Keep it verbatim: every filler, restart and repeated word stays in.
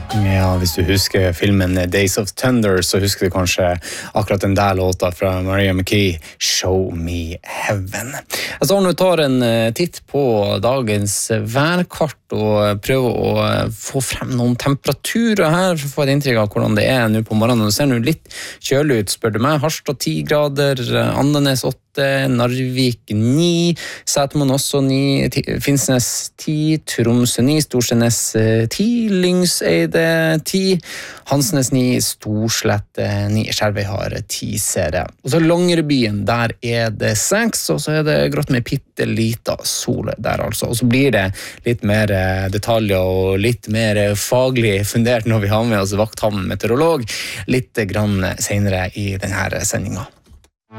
Ja, hvis du husker filmen Days of Thunder, så husker du kanskje akkurat den der låta fra Maria McKee, Show Me Heaven. Altså, når du tar en titt på dagens værkart og prøver å få frem noen temperaturer her, for å få et inntrykk av hvordan det er nå på morgenen. Det ser nå litt kjølig ut, spør du meg. Harstad ti grader, Andenes åtte, Narvik ni, Sætermoen også ni, Finnsnes ti, Tromsø ni, Storsteinnes ti, Lyngseide ti, Hansnes ni, Storslett ni, Skjervøy har ti, ser jeg. Og så Longyearbyen, der er det seks, og så er det grått med pittelita sol der altså. Og så blir det litt mer detaljer og litt mer faglig fundert når vi har med oss vakthavn meteorolog litt grann senere i denne sendingen.